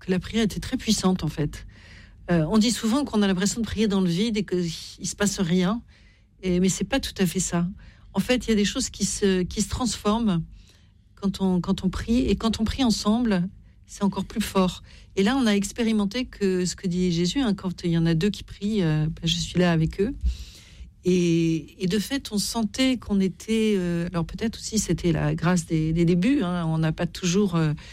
que la prière était très puissante, en fait. On dit souvent qu'on a l'impression de prier dans le vide et qu'il ne se passe rien, mais ce n'est pas tout à fait ça. En fait, il y a des choses qui se transforment quand on prie, et quand on prie ensemble, c'est encore plus fort. Et là, on a expérimenté que ce que dit Jésus, quand il y en a deux qui prient, je suis là avec eux. Et de fait, on sentait qu'on était... alors peut-être aussi, c'était la grâce des débuts. On n'a pas toujours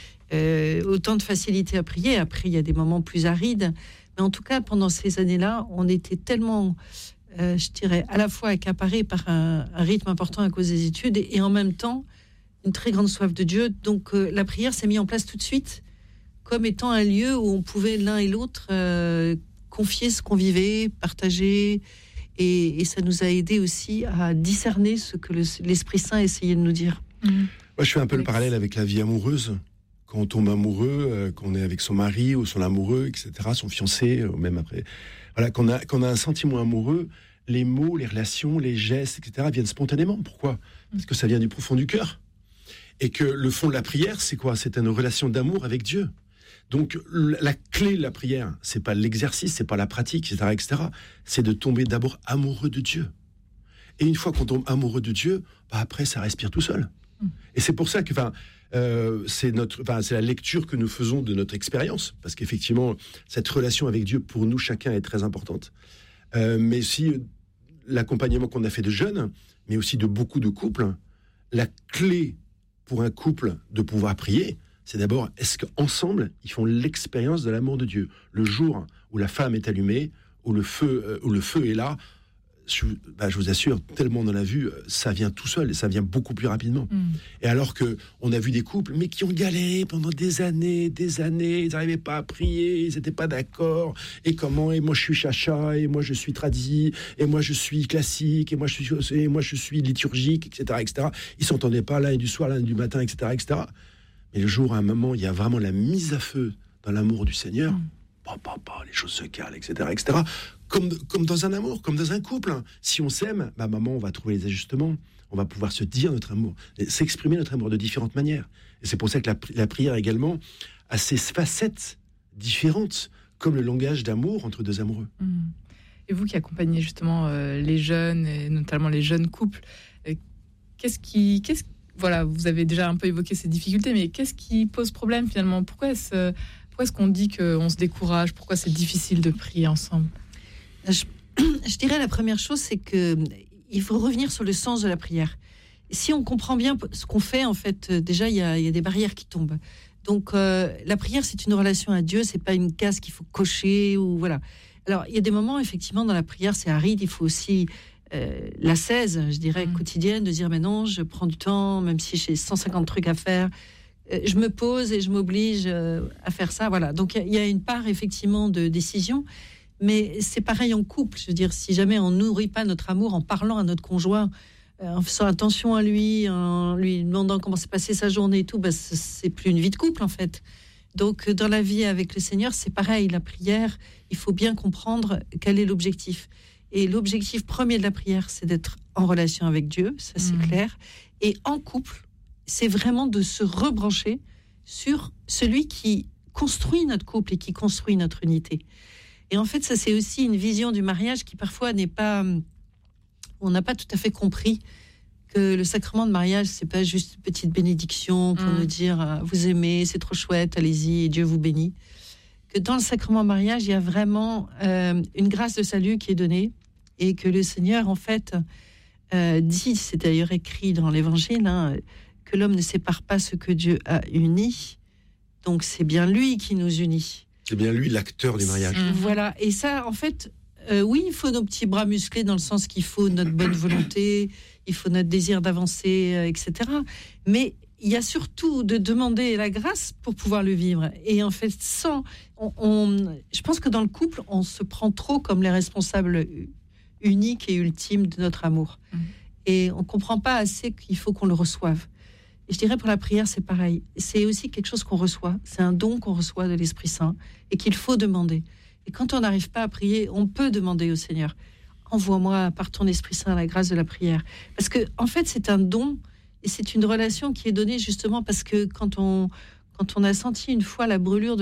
autant de facilité à prier. Après, il y a des moments plus arides. Mais en tout cas, pendant ces années-là, on était tellement, je dirais, à la fois accaparés par un rythme important à cause des études et en même temps, une très grande soif de Dieu. Donc, la prière s'est mise en place tout de suite comme étant un lieu où on pouvait l'un et l'autre confier ce qu'on vivait, partager. Et ça nous a aidé aussi à discerner ce que l'Esprit Saint essayait de nous dire. Moi, je fais un peu le parallèle avec la vie amoureuse. Quand on tombe amoureux, qu'on est avec son mari ou son amoureux, etc., son fiancé, ou même après, voilà, qu'on a un sentiment amoureux, les mots, les relations, les gestes, etc., viennent spontanément. Pourquoi ? Parce que ça vient du profond du cœur. Et que le fond de la prière, c'est quoi ? C'est une relation d'amour avec Dieu. Donc, la clé de la prière, c'est pas l'exercice, c'est pas la pratique, etc., c'est de tomber d'abord amoureux de Dieu. Et une fois qu'on tombe amoureux de Dieu, après, ça respire tout seul. Et c'est pour ça que, c'est la lecture que nous faisons de notre expérience, parce qu'effectivement, cette relation avec Dieu, pour nous, chacun, est très importante. Mais aussi, l'accompagnement qu'on a fait de jeunes, mais aussi de beaucoup de couples, la clé pour un couple de pouvoir prier, c'est d'abord, est-ce qu'ensemble, ils font l'expérience de l'amour de Dieu ? Le jour où la flamme est allumée, où le feu est là, je vous assure, tellement on en a vu, ça vient tout seul et ça vient beaucoup plus rapidement. Et alors qu'on a vu des couples, mais qui ont galéré pendant des années, ils n'arrivaient pas à prier, ils n'étaient pas d'accord, et moi je suis chacha, et moi je suis tradi, et moi je suis classique, et moi je suis liturgique, etc. Ils ne s'entendaient pas l'un du soir, l'un du matin, etc. Mais le jour, à un moment, il y a vraiment la mise à feu dans l'amour du Seigneur. Les choses se calent, etc. Comme dans un amour, comme dans un couple. Si on s'aime, maman, on va trouver les ajustements. On va pouvoir se dire notre amour, s'exprimer notre amour de différentes manières. Et c'est pour ça que la prière également a ses facettes différentes, comme le langage d'amour entre deux amoureux. Et vous qui accompagnez justement les jeunes, et notamment les jeunes couples, voilà, vous avez déjà un peu évoqué ces difficultés, mais qu'est-ce qui pose problème finalement ? Pourquoi est-ce qu'on dit qu'on se décourage ? Pourquoi c'est difficile de prier ensemble ? Je dirais la première chose, c'est qu'il faut revenir sur le sens de la prière. Si on comprend bien ce qu'on fait, en fait, déjà, il y a des barrières qui tombent. Donc, la prière, c'est une relation à Dieu, c'est pas une case qu'il faut cocher, ou voilà. Alors, il y a des moments, effectivement, dans la prière, c'est aride, il faut aussi... l'ascèse, je dirais, quotidienne, de dire mais non, je prends du temps, même si j'ai 150 trucs à faire, je me pose et je m'oblige à faire ça, voilà. Donc il y a une part effectivement de décision, mais c'est pareil en couple, je veux dire, si jamais on nourrit pas notre amour en parlant à notre conjoint, en faisant attention à lui, en lui demandant comment s'est passée sa journée et tout, c'est plus une vie de couple en fait. Donc dans la vie avec le Seigneur, c'est pareil, la prière, il faut bien comprendre quel est l'objectif. Et l'objectif premier de la prière, c'est d'être en relation avec Dieu, ça c'est clair. Et en couple, c'est vraiment de se rebrancher sur celui qui construit notre couple et qui construit notre unité. Et en fait, ça c'est aussi une vision du mariage qui parfois on n'a pas tout à fait compris que le sacrement de mariage, c'est pas juste une petite bénédiction pour nous dire vous aimez, c'est trop chouette, allez-y, et Dieu vous bénit. Que dans le sacrement de mariage, il y a vraiment une grâce de salut qui est donnée. Et que le Seigneur, en fait, dit, c'est d'ailleurs écrit dans l'Évangile, que l'homme ne sépare pas ce que Dieu a uni. Donc, c'est bien lui qui nous unit. C'est bien lui l'acteur du mariage. Voilà. Et ça, en fait, oui, il faut nos petits bras musclés dans le sens qu'il faut notre bonne volonté, il faut notre désir d'avancer, etc. Mais il y a surtout de demander la grâce pour pouvoir le vivre. Et en fait, je pense que dans le couple, on se prend trop comme les responsables uniques et ultimes de notre amour. Et on ne comprend pas assez qu'il faut qu'on le reçoive. Et je dirais pour la prière, c'est pareil. C'est aussi quelque chose qu'on reçoit. C'est un don qu'on reçoit de l'Esprit Saint et qu'il faut demander. Et quand on n'arrive pas à prier, on peut demander au Seigneur, envoie-moi par ton Esprit Saint la grâce de la prière. Parce que, en fait, c'est un don et c'est une relation qui est donnée justement parce que quand on a senti une fois la brûlure de